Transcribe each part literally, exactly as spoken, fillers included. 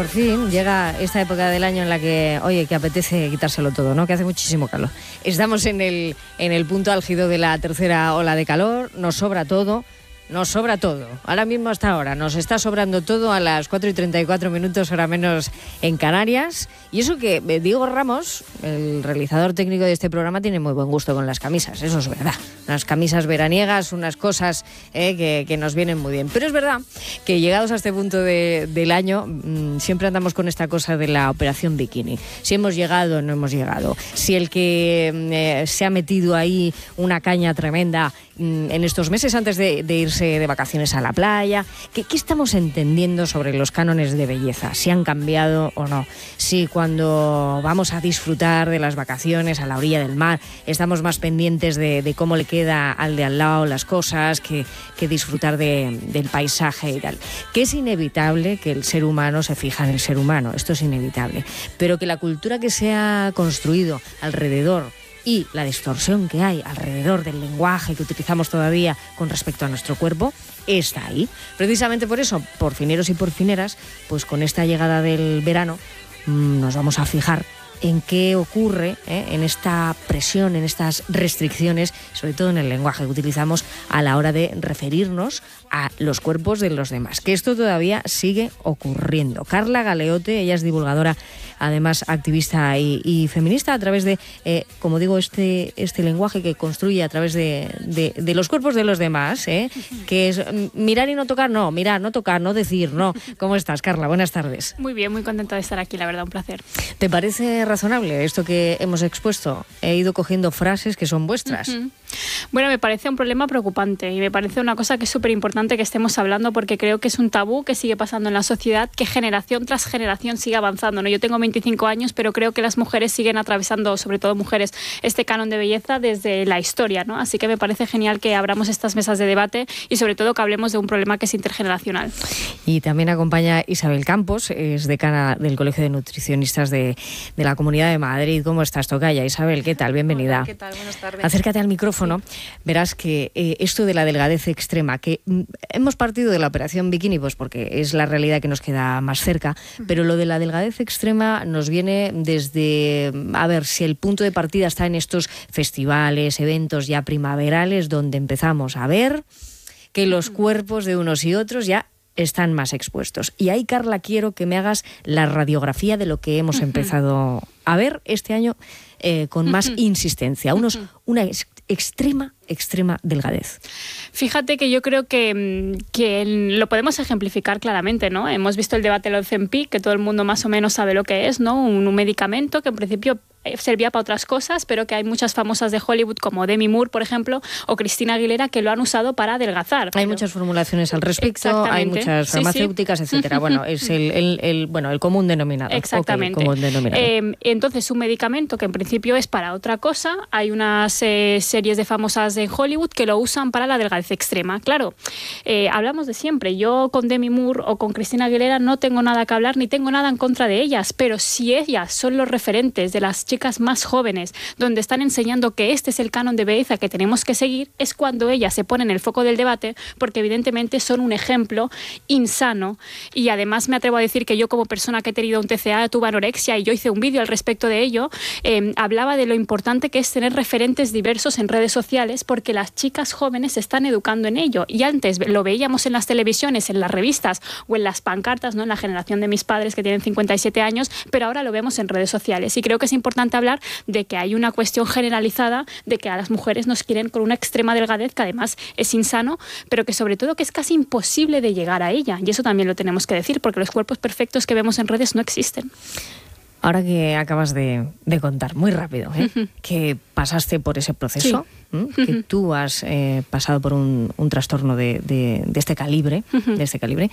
fin llega esta época del año en la que, oye, que apetece quitárselo todo, ¿no? Que hace muchísimo calor. Estamos en el, en el punto álgido de la tercera ola de calor, nos sobra todo. Nos sobra todo. Ahora mismo hasta ahora nos está sobrando todo a las cuatro y treinta y cuatro minutos, hora menos en Canarias. Y eso que Diego Ramos, el realizador técnico de este programa, tiene muy buen gusto con las camisas. Eso es verdad. Unas camisas veraniegas, unas cosas eh, que, que nos vienen muy bien. Pero es verdad que llegados a este punto de, del año, mmm, siempre andamos con esta cosa de la operación bikini. Si hemos llegado o no hemos llegado. Si el que eh, se ha metido ahí una caña tremenda mmm, en estos meses antes de, de irse de vacaciones a la playa. ¿Qué, ¿Qué estamos entendiendo sobre los cánones de belleza? ¿Si han cambiado o no? Si cuando vamos a disfrutar de las vacaciones a la orilla del mar estamos más pendientes de, de cómo le queda al de al lado las cosas que, que disfrutar de, del paisaje y tal. Que es inevitable que el ser humano se fija en el ser humano. Esto es inevitable. Pero que la cultura que se ha construido alrededor y la distorsión que hay alrededor del lenguaje que utilizamos todavía con respecto a nuestro cuerpo, está ahí. Precisamente por eso, por fineros y por fineras, pues con esta llegada del verano mmm, nos vamos a fijar en qué ocurre ¿eh? en esta presión, en estas restricciones, sobre todo en el lenguaje que utilizamos a la hora de referirnos a los cuerpos de los demás, que esto todavía sigue ocurriendo. Carla Galeote, ella es divulgadora, además activista y, y feminista, a través de, eh, como digo, este, este lenguaje que construye a través de, de, de los cuerpos de los demás, ¿eh? que es mirar y no tocar, no, mirar, no tocar, no decir, no. ¿Cómo estás, Carla? Buenas tardes. Muy bien, muy contenta de estar aquí, la verdad, un placer. ¿Te parece razonable esto que hemos expuesto? He ido cogiendo frases que son vuestras. Uh-huh. Bueno, me parece un problema preocupante y me parece una cosa que es súper importante que estemos hablando, porque creo que es un tabú que sigue pasando en la sociedad, que generación tras generación sigue avanzando, ¿no? Yo tengo veinticinco años, pero creo que las mujeres siguen atravesando, sobre todo mujeres, este canon de belleza desde la historia, ¿no? Así que me parece genial que abramos estas mesas de debate y sobre todo que hablemos de un problema que es intergeneracional. Y también acompaña Isabel Campos, es decana del Colegio de Nutricionistas de, de la Comunidad de Madrid. ¿Cómo estás, tocaya? Isabel, ¿qué tal? Bienvenida. Hola, ¿qué tal? Buenas tardes. Acércate al micrófono. Sí. Verás que eh, esto de la delgadez extrema, que mm, hemos partido de la operación bikini, pues porque es la realidad que nos queda más cerca, uh-huh. pero lo de la delgadez extrema nos viene desde, a ver, si el punto de partida está en estos festivales, eventos ya primaverales, donde empezamos a ver que los uh-huh. cuerpos de unos y otros ya están más expuestos. Y ahí, Carla, quiero que me hagas la radiografía de lo que hemos uh-huh. empezado a ver este año eh, con más uh-huh. insistencia. Unos, uh-huh. una ex- extrema, extrema delgadez. Fíjate que yo creo que, que lo podemos ejemplificar claramente, ¿no? Hemos visto el debate del Ozempic, que todo el mundo más o menos sabe lo que es, ¿no? Un, un medicamento que en principio servía para otras cosas, pero que hay muchas famosas de Hollywood como Demi Moore, por ejemplo, o Cristina Aguilera, que lo han usado para adelgazar. Hay pero... muchas formulaciones al respecto, hay muchas farmacéuticas, sí, sí. etcétera. Bueno, es el, el, el, bueno, el común denominador. Exactamente. Okay, común denominador. Eh, entonces, un medicamento que en principio es para otra cosa, hay unas eh, series de famosas en Hollywood que lo usan para la delgadez extrema. Claro, eh, hablamos de siempre. Yo con Demi Moore o con Cristina Aguilera no tengo nada que hablar ni tengo nada en contra de ellas, pero si ellas son los referentes de las chicas más jóvenes, donde están enseñando que este es el canon de belleza que tenemos que seguir, es cuando ellas se ponen en el foco del debate, porque evidentemente son un ejemplo insano. Y además me atrevo a decir que yo, como persona que he tenido un T C A, tuve anorexia y yo hice un vídeo al respecto de ello, eh, hablaba de lo importante que es tener referentes diversos en redes sociales, porque las chicas jóvenes se están educando en ello. Y antes lo veíamos en las televisiones, en las revistas o en las pancartas, ¿no? En la generación de mis padres, que tienen cincuenta y siete años, pero ahora lo vemos en redes sociales. Y creo que es importante hablar de que hay una cuestión generalizada de que a las mujeres nos quieren con una extrema delgadez, que además es insano, pero que sobre todo que es casi imposible de llegar a ella. Y eso también lo tenemos que decir, porque los cuerpos perfectos que vemos en redes no existen. Ahora que acabas de, de contar, muy rápido, ¿eh? Uh-huh. que pasaste por ese proceso, sí. ¿eh? que uh-huh. tú has eh, pasado por un, un trastorno de, de, de este calibre, uh-huh. de este calibre.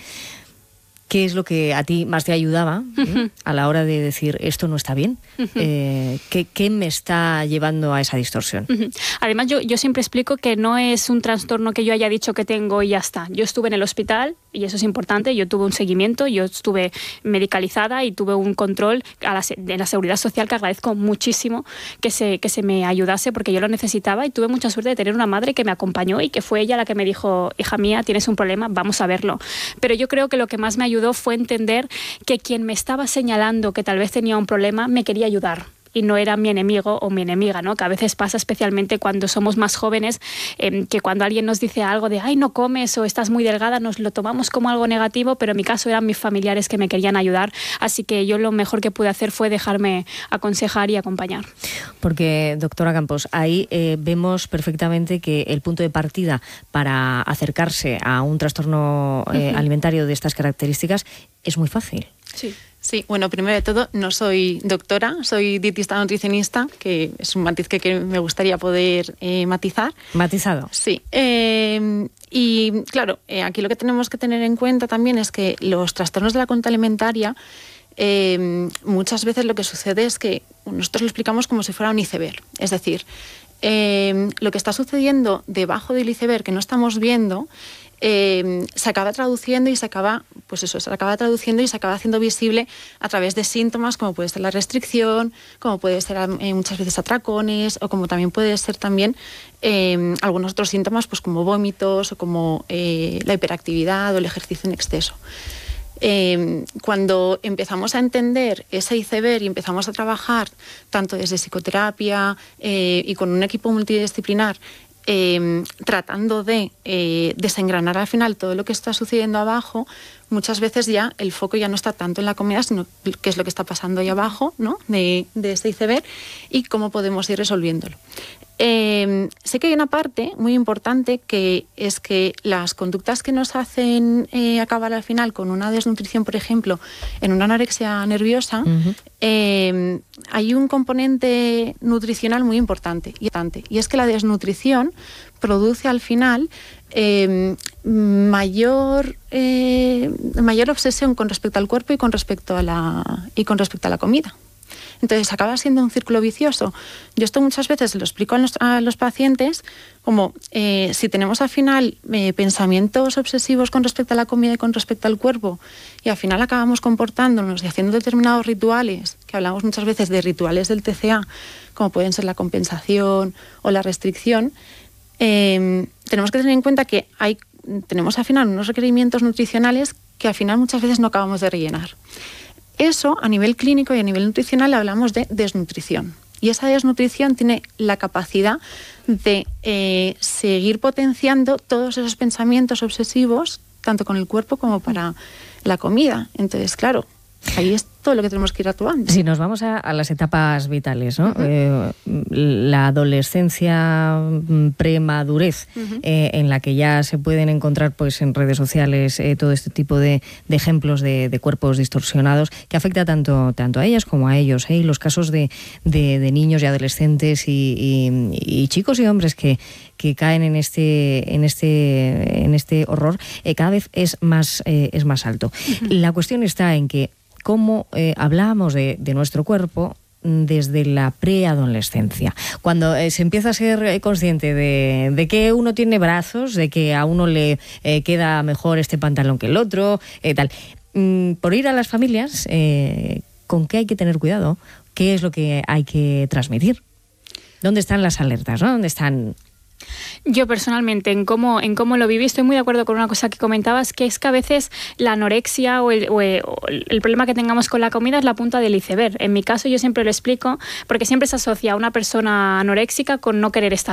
¿Qué es lo que a ti más te ayudaba uh-huh. a la hora de decir esto no está bien? Uh-huh. Eh, ¿qué, ¿Qué me está llevando a esa distorsión? Uh-huh. Además, yo, yo siempre explico que no es un trastorno que yo haya dicho que tengo y ya está. Yo estuve en el hospital, y eso es importante, yo tuve un seguimiento, yo estuve medicalizada y tuve un control a la, de la Seguridad Social, que agradezco muchísimo que se, que se me ayudase, porque yo lo necesitaba, y tuve mucha suerte de tener una madre que me acompañó y que fue ella la que me dijo: hija mía, tienes un problema, vamos a verlo. Pero yo creo que lo que más me ayudó ayudó fue entender que quien me estaba señalando que tal vez tenía un problema me quería ayudar y no era mi enemigo o mi enemiga, ¿no? Que a veces pasa especialmente cuando somos más jóvenes, eh, que cuando alguien nos dice algo de ay, no comes o estás muy delgada, nos lo tomamos como algo negativo, pero en mi caso eran mis familiares que me querían ayudar, así que yo lo mejor que pude hacer fue dejarme aconsejar y acompañar. Porque, doctora Campos, ahí eh, vemos perfectamente que el punto de partida para acercarse a un trastorno eh, uh-huh. alimentario de estas características es muy fácil. Sí. Sí, bueno, primero de todo, no soy doctora, soy dietista nutricionista, que es un matiz que, que me gustaría poder eh, matizar. Matizado. Sí. Eh, y claro, eh, aquí lo que tenemos que tener en cuenta también es que los trastornos de la conducta alimentaria, eh, muchas veces lo que sucede es que nosotros lo explicamos como si fuera un iceberg. Es decir, eh, lo que está sucediendo debajo del iceberg que no estamos viendo, Eh, se acaba traduciendo y se acaba, pues eso, se acaba traduciendo y se acaba haciendo visible a través de síntomas como puede ser la restricción, como puede ser eh, muchas veces atracones o como también puede ser también eh, algunos otros síntomas pues como vómitos o como eh, la hiperactividad o el ejercicio en exceso. Eh, cuando empezamos a entender ese iceberg y empezamos a trabajar tanto desde psicoterapia eh, y con un equipo multidisciplinar, Eh, tratando de eh, desengranar al final todo lo que está sucediendo abajo, muchas veces ya el foco ya no está tanto en la comida, sino qué es lo que está pasando ahí abajo, ¿no? de, de este iceberg y cómo podemos ir resolviéndolo. Eh, sé que hay una parte muy importante que es que las conductas que nos hacen eh, acabar al final con una desnutrición, por ejemplo, en una anorexia nerviosa, uh-huh. eh, hay un componente nutricional muy importante y, y es que la desnutrición produce al final eh, mayor, eh, mayor obsesión con respecto al cuerpo y con respecto a la, y con respecto a la comida. Entonces acaba siendo un círculo vicioso. Yo esto muchas veces lo explico a los, a los pacientes como eh, si tenemos al final eh, pensamientos obsesivos con respecto a la comida y con respecto al cuerpo y al final acabamos comportándonos y haciendo determinados rituales, que hablamos muchas veces de rituales del T C A, como pueden ser la compensación o la restricción, eh, tenemos que tener en cuenta que hay, tenemos al final unos requerimientos nutricionales que al final muchas veces no acabamos de rellenar. Eso, a nivel clínico y a nivel nutricional, hablamos de desnutrición. Y esa desnutrición tiene la capacidad de eh, seguir potenciando todos esos pensamientos obsesivos, tanto con el cuerpo como para la comida. Entonces, claro, ahí es todo lo que tenemos que ir actuando. Si nos vamos a, a las etapas vitales, ¿no? Uh-huh. Eh, la adolescencia, premadurez, uh-huh. eh, en la que ya se pueden encontrar pues en redes sociales eh, todo este tipo de, de ejemplos de, de cuerpos distorsionados que afecta tanto, tanto a ellas como a ellos, ¿eh? Y los casos de, de, de niños y adolescentes y, y, y chicos y hombres que, que caen en este, en este, en este horror, eh, cada vez es más, eh, es más alto. Uh-huh. La cuestión está en que cómo eh, hablamos de, de nuestro cuerpo desde la preadolescencia, cuando eh, se empieza a ser eh, consciente de, de que uno tiene brazos, de que a uno le eh, queda mejor este pantalón que el otro, eh, tal. Mm, por ir a las familias, eh, ¿con qué hay que tener cuidado? ¿Qué es lo que hay que transmitir? ¿Dónde están las alertas, ¿no? ¿Dónde están...? Yo personalmente, en cómo, en cómo lo viví, estoy muy de acuerdo con una cosa que comentabas, que es que a veces la anorexia o el, o el, o el problema que tengamos con la comida es la punta del iceberg. En mi caso yo siempre lo explico porque siempre se asocia a una persona anoréxica con no querer estar